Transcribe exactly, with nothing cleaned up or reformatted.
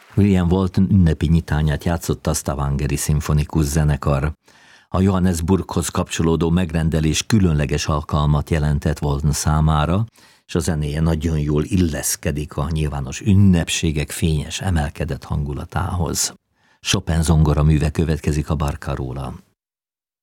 William Walton ünnepi nyitányát játszotta a Stavangeri Szimfonikus Zenekar. A Johannesburghoz kapcsolódó megrendelés különleges alkalmat jelentett Walton számára, és a zenéje nagyon jól illeszkedik a nyilvános ünnepségek fényes, emelkedett hangulatához. Chopin zongora műve következik a Barcaróla.